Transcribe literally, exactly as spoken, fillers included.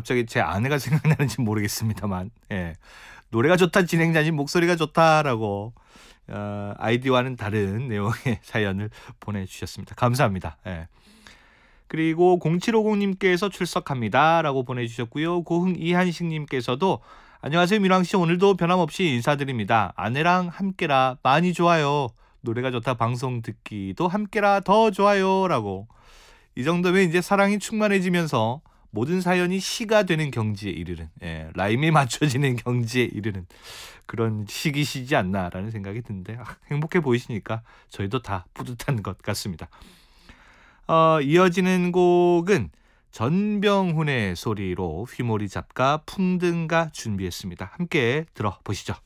갑자기 제 아내가 생각나는지 모르겠습니다만, 예. 노래가 좋다, 진행자님 목소리가 좋다라고 어, 아이디와는 다른 내용의 사연을 보내주셨습니다. 감사합니다. 예. 그리고 공칠오공님께서 출석합니다 라고 보내주셨고요. 고흥 이한식님께서도 안녕하세요 민왕씨, 오늘도 변함없이 인사드립니다. 아내랑 함께라 많이 좋아요. 노래가 좋다 방송 듣기도 함께라 더 좋아요 라고. 이 정도면 이제 사랑이 충만해지면서 모든 사연이 시가 되는 경지에 이르는, 예, 라임이 맞춰지는 경지에 이르는 그런 시기시지 않나라는 생각이 드는데, 아, 행복해 보이시니까 저희도 다 뿌듯한 것 같습니다. 어, 이어지는 곡은 전병훈의 소리로 휘모리 잡가 풍등가 준비했습니다. 함께 들어보시죠.